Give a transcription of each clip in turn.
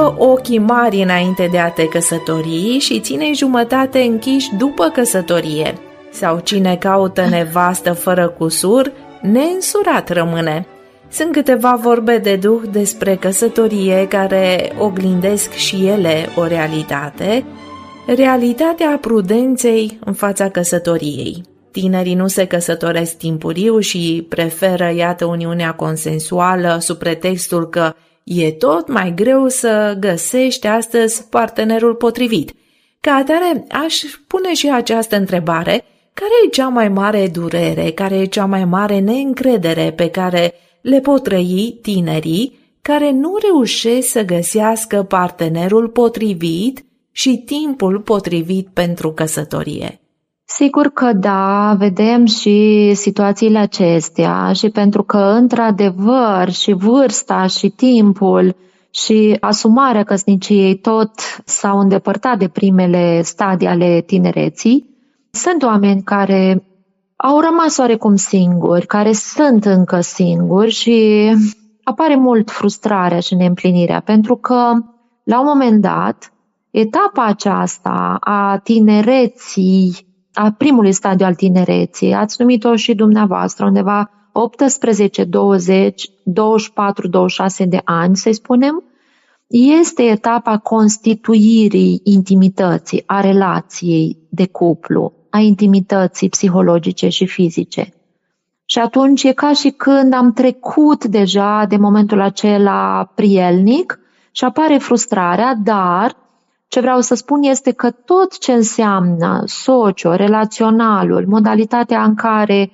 aibă ochii mari înainte de a te căsători și ține jumătate închiși după căsătorie. Sau cine caută nevastă fără cusur, neînsurat rămâne. Sunt câteva vorbe de duh despre căsătorie care oglindesc și ele o realitate, realitatea prudenței în fața căsătoriei. Tinerii nu se căsătoresc timpuriu și preferă, iată, uniunea consensuală sub pretextul că e tot mai greu să găsești astăzi partenerul potrivit. Ca atare, aș pune și această întrebare: care e cea mai mare durere, care e cea mai mare neîncredere pe care le pot trăi tinerii care nu reușesc să găsească partenerul potrivit și timpul potrivit pentru căsătorie? Sigur că da, vedem și situațiile acestea și pentru că, într-adevăr, și vârsta și timpul și asumarea căsniciei tot s-au îndepărtat de primele stadii ale tinereții, sunt oameni care au rămas oarecum singuri, care sunt încă singuri și apare mult frustrarea și neîmplinirea, pentru că, la un moment dat, etapa aceasta a tinereții, a primului stadiu al tinereții, ați numit-o și dumneavoastră, undeva 18, 20, 24, 26 de ani, să spunem, este etapa constituirii intimității, a relației de cuplu, a intimității psihologice și fizice. Și atunci e ca și când am trecut deja de momentul acela prielnic și apare frustrarea, dar ce vreau să spun este că tot ce înseamnă socio-relaționalul, modalitatea în care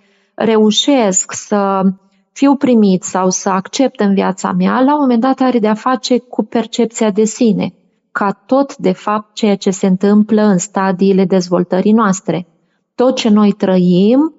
reușesc să fiu primit sau să accept în viața mea, la un moment dat are de-a face cu percepția de sine, ca tot de fapt ceea ce se întâmplă în stadiile dezvoltării noastre. Tot ce noi trăim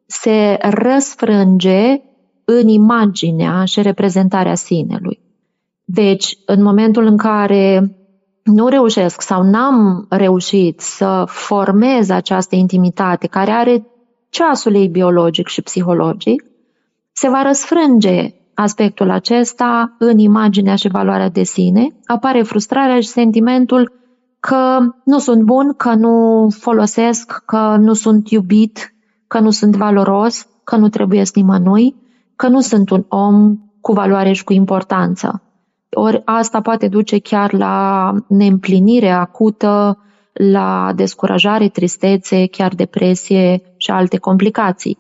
se răsfrânge în imaginea și reprezentarea sinelui. Deci, în momentul în care nu reușesc sau n-am reușit să formez această intimitate care are ceasul ei biologic și psihologic, se va răsfrânge aspectul acesta în imaginea și valoarea de sine, apare frustrarea și sentimentul că nu sunt bun, că nu folosesc, că nu sunt iubit, că nu sunt valoros, că nu trebuiesc nimănui, că nu sunt un om cu valoare și cu importanță. Ori asta poate duce chiar la neîmplinire acută, la descurajare, tristețe, chiar depresie și alte complicații.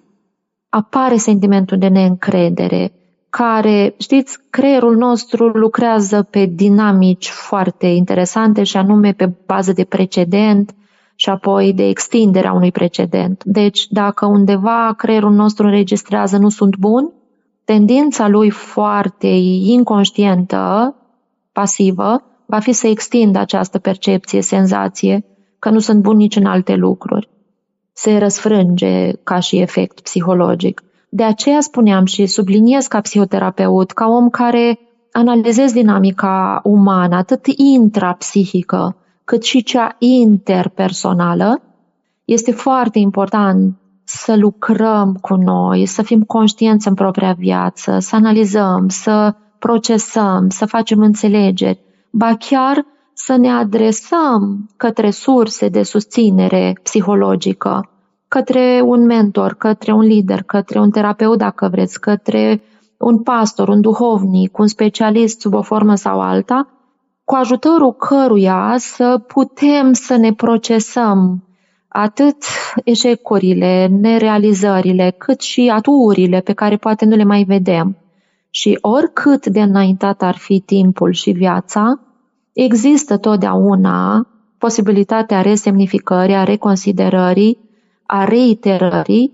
Apare sentimentul de neîncredere, care, știți, creierul nostru lucrează pe dinamici foarte interesante și anume pe bază de precedent și apoi de extinderea unui precedent. Deci, dacă undeva creierul nostru înregistrează nu sunt bun, tendința lui foarte inconștientă, pasivă, va fi să extindă această percepție, senzație, că nu sunt bun nici în alte lucruri. Se răsfrânge ca și efect psihologic. De aceea spuneam și subliniez ca psihoterapeut, ca om care analizez dinamica umană, atât intrapsihică, cât și cea interpersonală, este foarte important să lucrăm cu noi, să fim conștienți în propria viață, să analizăm, să procesăm, să facem înțelegeri, ba chiar să ne adresăm către surse de susținere psihologică, către un mentor, către un lider, către un terapeut, dacă vreți, către un pastor, un duhovnic, un specialist sub o formă sau alta, cu ajutorul căruia să putem să ne procesăm atât eșecurile, nerealizările, cât și aturile pe care poate nu le mai vedem. Și oricât de înaintat ar fi timpul și viața, există totdeauna posibilitatea resemnificării, a reconsiderării, a reiterării,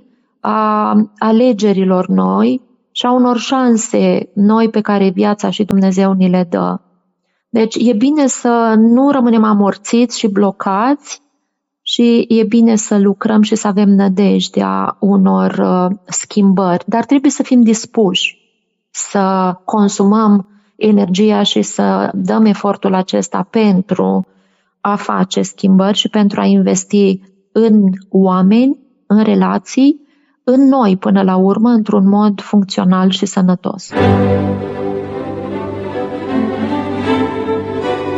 a alegerilor noi și a unor șanse noi pe care viața și Dumnezeu ni le dă. Deci e bine să nu rămânem amorțiți și blocați și e bine să lucrăm și să avem nădejdea unor schimbări, dar trebuie să fim dispuși să consumăm energia și să dăm efortul acesta pentru a face schimbări și pentru a investi în oameni, în relații, în noi până la urmă, într-un mod funcțional și sănătos.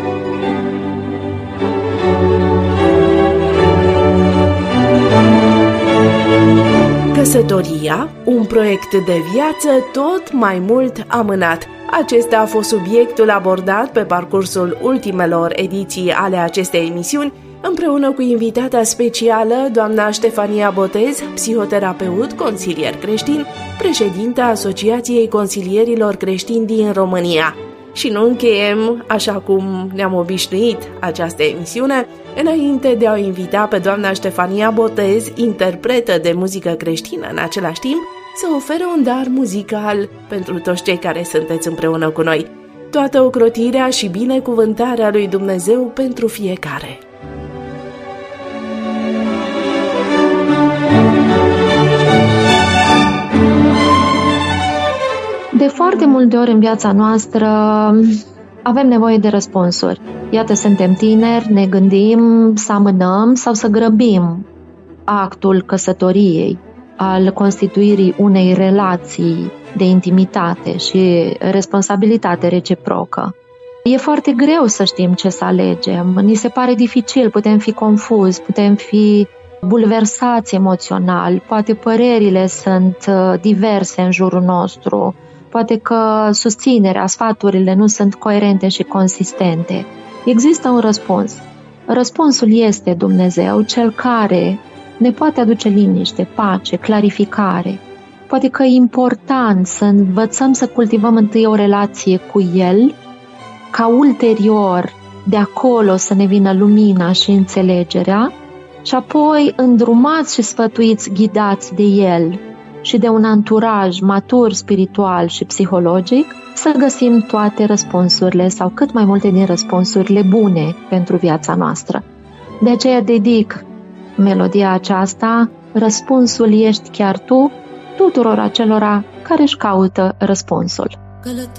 Căsătoria, un proiect de viață tot mai mult amânat. Acesta a fost subiectul abordat pe parcursul ultimelor ediții ale acestei emisiuni, împreună cu invitata specială, doamna Ștefania Botez, psihoterapeut, consilier creștin, președinta Asociației Consilierilor Creștini din România. Și nu încheiem, așa cum ne-am obișnuit această emisiune, înainte de a o invita pe doamna Ștefania Botez, interpretă de muzică creștină în același timp, să ofere un dar muzical pentru toți cei care sunteți împreună cu noi. Toată ocrotirea și binecuvântarea lui Dumnezeu pentru fiecare. De foarte multe ori în viața noastră avem nevoie de răspunsuri. Iată, suntem tineri, ne gândim să amânăm sau să grăbim actul căsătoriei, al constituirii unei relații de intimitate și responsabilitate reciprocă. E foarte greu să știm ce să alegem, ni se pare dificil, putem fi confuzi, putem fi bulversați emoțional, poate părerile sunt diverse în jurul nostru, poate că susținerea, sfaturile nu sunt coerente și consistente. Există un răspuns. Răspunsul este Dumnezeu, Cel care ne poate aduce liniște, pace, clarificare. Poate că e important să învățăm să cultivăm întâi o relație cu El, ca ulterior de acolo să ne vină lumina și înțelegerea, și apoi îndrumați și sfătuiți, ghidați de El și de un anturaj matur spiritual și psihologic, să găsim toate răspunsurile sau cât mai multe din răspunsurile bune pentru viața noastră. De aceea dedic melodia aceasta, Răspunsul ești chiar tu, tuturor acelora care își caută răspunsul.